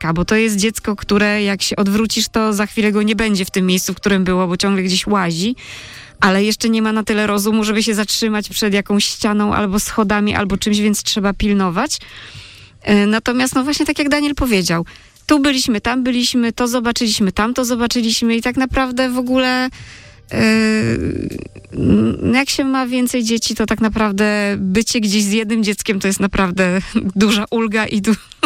lekka, bo to jest dziecko, które jak się odwrócisz, to za chwilę go nie będzie w tym miejscu, w którym było, bo ciągle gdzieś łazi, ale jeszcze nie ma na tyle rozumu, żeby się zatrzymać przed jakąś ścianą albo schodami, albo czymś, więc trzeba pilnować. Natomiast no właśnie tak jak Daniel powiedział, tu byliśmy, tam byliśmy, to zobaczyliśmy, tamto zobaczyliśmy i tak naprawdę w ogóle jak się ma więcej dzieci, to tak naprawdę bycie gdzieś z jednym dzieckiem to jest naprawdę duża ulga i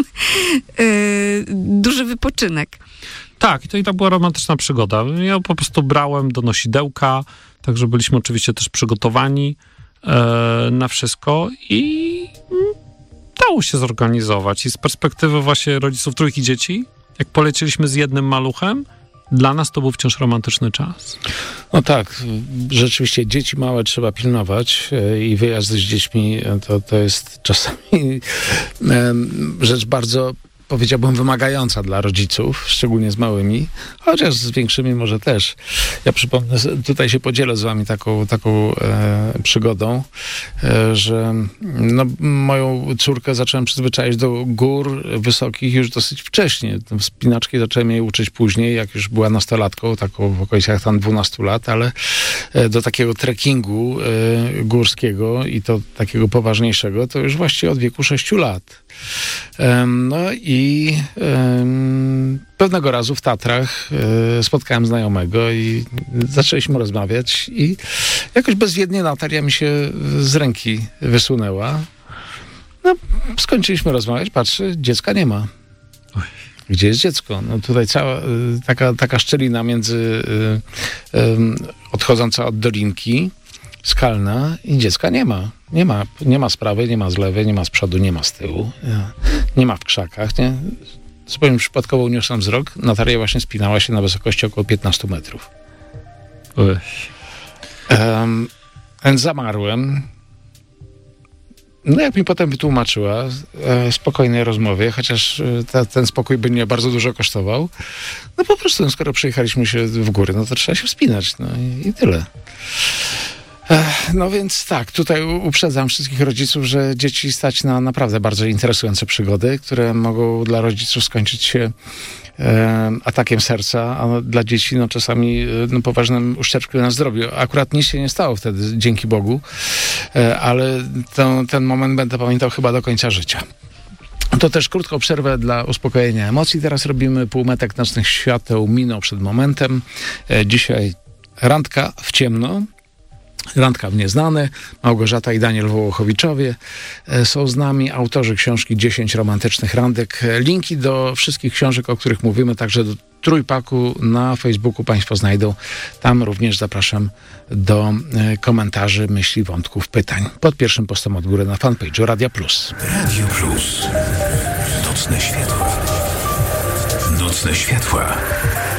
duży wypoczynek. Tak, i to była romantyczna przygoda. Ja po prostu brałem do nosidełka, także byliśmy oczywiście też przygotowani na wszystko i dało się zorganizować. I z perspektywy właśnie rodziców trójki dzieci, jak polecieliśmy z jednym maluchem, dla nas to był wciąż romantyczny czas. No tak, rzeczywiście dzieci małe trzeba pilnować i wyjazd z dziećmi to jest czasami rzecz bardzo, powiedziałbym, wymagająca dla rodziców, szczególnie z małymi, chociaż z większymi może też. Ja przypomnę, tutaj się podzielę z wami taką przygodą, że no, moją córkę zacząłem przyzwyczaić do gór wysokich już dosyć wcześnie. Wspinaczki zacząłem jej uczyć później, jak już była nastolatką, taką w okolicach tam 12 lat, ale do takiego trekkingu górskiego i to takiego poważniejszego, to już właściwie od wieku 6 lat. No i pewnego razu w Tatrach spotkałem znajomego i zaczęliśmy rozmawiać i jakoś bezwiednie Natalia mi się z ręki wysunęła. No, skończyliśmy rozmawiać, patrzę, dziecka nie ma. Gdzie jest dziecko? No tutaj cała taka szczelina między odchodząca od dolinki, skalna i dziecka nie ma. Nie ma z prawej, nie ma z lewej, nie ma z przodu, nie ma z tyłu. Nie ma w krzakach, nie? Zupełnie przypadkowo uniosłem wzrok. Natalia właśnie spinała się na wysokości około 15 metrów. Więc zamarłem. No jak mi potem wytłumaczyła w spokojnej rozmowie, chociaż ten spokój by mnie bardzo dużo kosztował, no po prostu skoro przyjechaliśmy się w góry, no to trzeba się wspinać. No i tyle. No więc tak, tutaj uprzedzam wszystkich rodziców, że dzieci stać na naprawdę bardzo interesujące przygody, które mogą dla rodziców skończyć się atakiem serca, a dla dzieci no czasami poważnym uszczerbkiem na zdrowiu. Akurat nic się nie stało wtedy, dzięki Bogu, ale ten moment będę pamiętał chyba do końca życia. To też krótką przerwę dla uspokojenia emocji. Teraz robimy półmetek nocnych świateł, minął przed momentem. Dzisiaj randka w ciemno. Randka w nieznane. Małgorzata i Daniel Wołochowiczowie są z nami. Autorzy książki 10 romantycznych randek. Linki do wszystkich książek, o których mówimy, także do trójpaku na Facebooku Państwo znajdą. Tam również zapraszam do komentarzy, myśli, wątków, pytań. Pod pierwszym postem od góry na fanpage'u Radia Plus. Radio Plus. Nocne światła. Nocne światła.